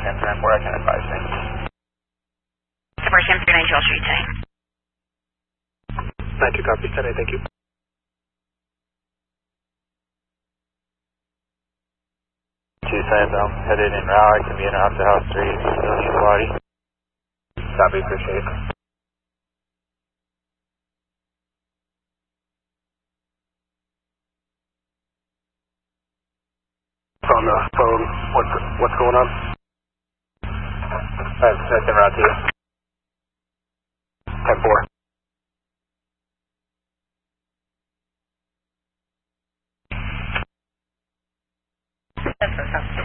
10-4, I can advise things. Support 10-3, 9 Joel Street, 9-2 copy, 10-8, thank you. 2 southbound, headed in route, I can be in or out to House 3, Shalati. Copy, appreciate it. On the phone, what's going on? That's en route to you. 10-4. That's for